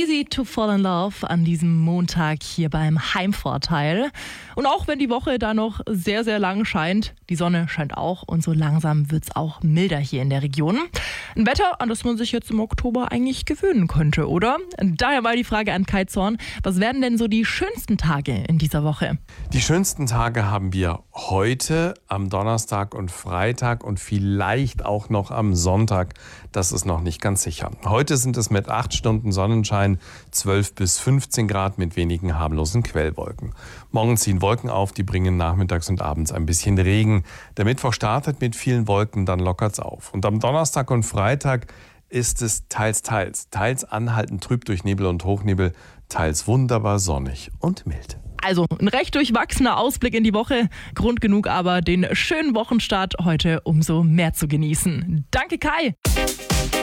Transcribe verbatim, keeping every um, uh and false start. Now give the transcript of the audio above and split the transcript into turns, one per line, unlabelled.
Easy to Fall in Love an diesem Montag hier beim Heimvorteil. Und auch wenn die Woche da noch sehr, sehr lang scheint, die Sonne scheint auch und so langsam wird es auch milder hier in der Region. Ein Wetter, an das man sich jetzt im Oktober eigentlich gewöhnen könnte, oder? Daher mal die Frage an Kai Zorn, was werden denn so die schönsten Tage in dieser Woche?
Die schönsten Tage haben wir heute, am Donnerstag und Freitag und vielleicht auch noch am Sonntag. Das ist noch nicht ganz sicher. Heute sind es mit acht Stunden Sonnenschein zwölf bis fünfzehn Grad mit wenigen harmlosen Quellwolken. Morgen ziehen Wolken auf, die bringen nachmittags und abends ein bisschen Regen. Der Mittwoch startet mit vielen Wolken, dann lockert's auf. Und am Donnerstag und Freitag ist es teils, teils. Teils anhaltend trüb durch Nebel und Hochnebel, teils wunderbar sonnig und mild.
Also ein recht durchwachsener Ausblick in die Woche. Grund genug aber, den schönen Wochenstart heute umso mehr zu genießen. Danke Kai!